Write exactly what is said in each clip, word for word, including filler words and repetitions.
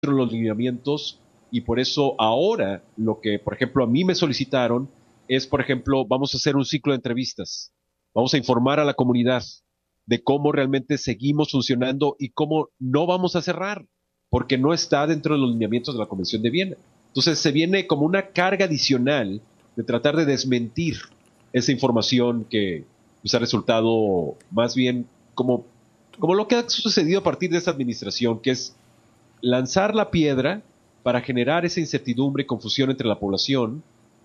dentro de los lineamientos, y por eso ahora lo que, por ejemplo, a mí me solicitaron es, por ejemplo, vamos a hacer un ciclo de entrevistas, vamos a informar a la comunidad de cómo realmente seguimos funcionando y cómo no vamos a cerrar, porque no está dentro de los lineamientos de la Convención de Viena. Entonces se viene como una carga adicional de tratar de desmentir esa información que pues, ha resultado más bien como, como lo que ha sucedido a partir de esta administración, que es lanzar la piedra para generar esa incertidumbre y confusión entre la población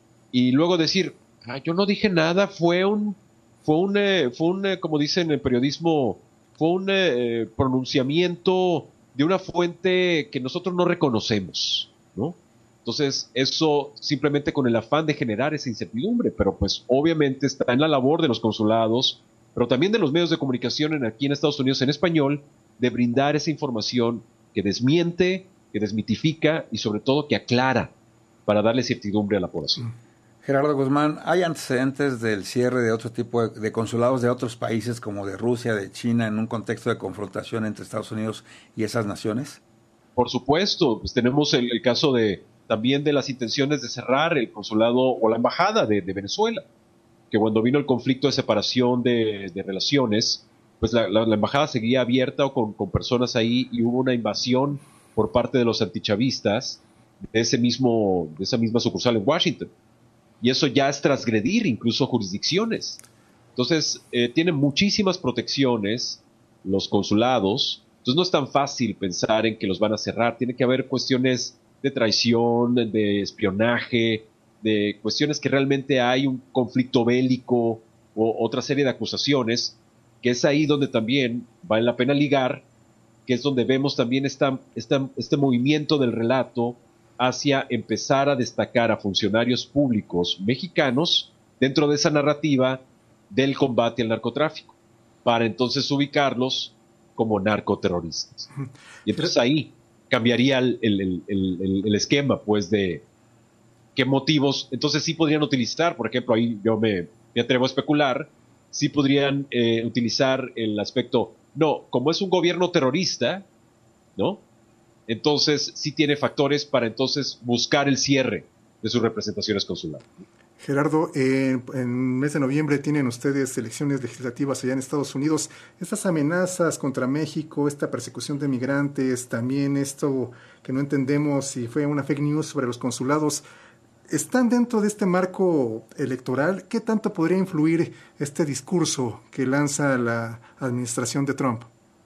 y luego decir, ah, yo no dije nada, fue un, fue un, eh, fue un eh, como dicen en el periodismo, fue un eh, pronunciamiento de una fuente que nosotros no reconocemos, ¿no? Entonces, eso simplemente con el afán de generar esa incertidumbre, pero pues obviamente está en la labor de los consulados, pero también de los medios de comunicación en, aquí en Estados Unidos en español, de brindar esa información que desmiente, que desmitifica y sobre todo que aclara para darle certidumbre a la población. Gerardo Guzmán, ¿hay antecedentes del cierre de otro tipo de, de consulados de otros países como de Rusia, de China, en un contexto de confrontación entre Estados Unidos y esas naciones? Por supuesto, pues tenemos el, el caso de también de las intenciones de cerrar el consulado o la embajada de, de Venezuela, que cuando vino el conflicto de separación de, de relaciones, pues la, la, la embajada seguía abierta o con, con personas ahí y hubo una invasión por parte de los antichavistas de ese mismo, de esa misma sucursal en Washington. Y eso ya es transgredir incluso jurisdicciones. Entonces, eh, tienen muchísimas protecciones los consulados, entonces no es tan fácil pensar en que los van a cerrar. Tiene que haber cuestiones de traición, de espionaje, de cuestiones que realmente hay un conflicto bélico o otra serie de acusaciones, que es ahí donde también vale la pena ligar, que es donde vemos también esta, esta, este movimiento del relato hacia empezar a destacar a funcionarios públicos mexicanos dentro de esa narrativa del combate al narcotráfico, para entonces ubicarlos como narcoterroristas. Y entonces ahí cambiaría el, el, el, el, el esquema, pues, de qué motivos, entonces sí podrían utilizar, por ejemplo, ahí yo me, me atrevo a especular, sí podrían eh, utilizar el aspecto, no, como es un gobierno terrorista, ¿no? Entonces sí tiene factores para entonces buscar el cierre de sus representaciones consulares. Gerardo, eh, en el mes de noviembre tienen ustedes elecciones legislativas allá en Estados Unidos. Estas amenazas contra México, esta persecución de migrantes, también esto que no entendemos si fue una fake news sobre los consulados, ¿están dentro de este marco electoral? ¿Qué tanto podría influir este discurso que lanza la administración de Trump?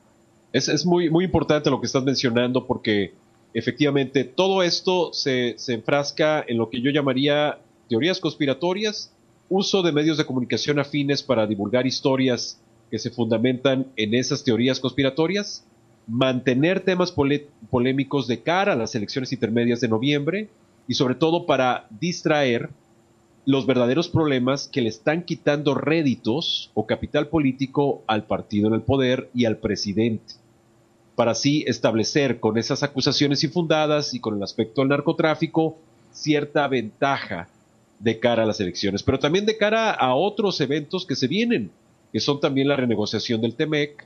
Es, es muy, muy importante lo que estás mencionando porque efectivamente todo esto se, se enfrasca en lo que yo llamaría teorías conspiratorias, uso de medios de comunicación afines para divulgar historias que se fundamentan en esas teorías conspiratorias, mantener temas pole- polémicos de cara a las elecciones intermedias de noviembre y sobre todo para distraer los verdaderos problemas que le están quitando réditos o capital político al partido en el poder y al presidente, para así establecer con esas acusaciones infundadas y con el aspecto del narcotráfico cierta ventaja de cara a las elecciones, pero también de cara a otros eventos que se vienen, que son también la renegociación del TEMEC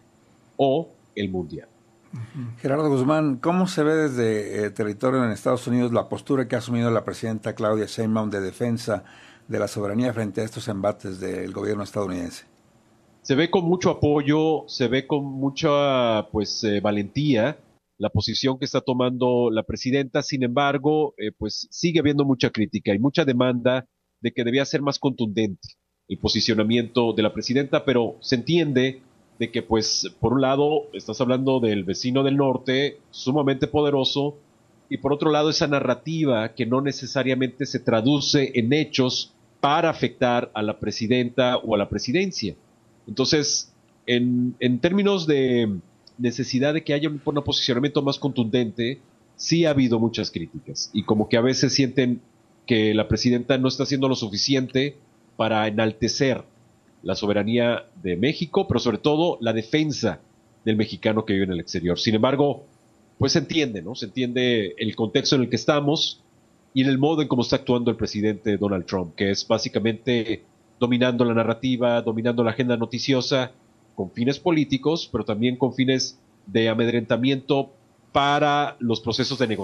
o el Mundial. Gerardo Guzmán, ¿cómo se ve desde eh, territorio en Estados Unidos la postura que ha asumido la presidenta Claudia Sheinbaum de defensa de la soberanía frente a estos embates del gobierno estadounidense? Se ve con mucho apoyo, se ve con mucha pues eh, valentía la posición que está tomando la presidenta. Sin embargo, eh, pues sigue habiendo mucha crítica y mucha demanda de que debía ser más contundente el posicionamiento de la presidenta, pero se entiende de que pues por un lado estás hablando del vecino del norte sumamente poderoso y por otro lado esa narrativa que no necesariamente se traduce en hechos para afectar a la presidenta o a la presidencia. Entonces, en, en términos de necesidad de que haya un, un posicionamiento más contundente, sí ha habido muchas críticas y como que a veces sienten que la presidenta no está haciendo lo suficiente para enaltecer la soberanía de México, pero sobre todo la defensa del mexicano que vive en el exterior. Sin embargo, pues se entiende, ¿no? Se entiende el contexto en el que estamos y en el modo en cómo está actuando el presidente Donald Trump, que es básicamente dominando la narrativa, dominando la agenda noticiosa con fines políticos, pero también con fines de amedrentamiento para los procesos de negociación.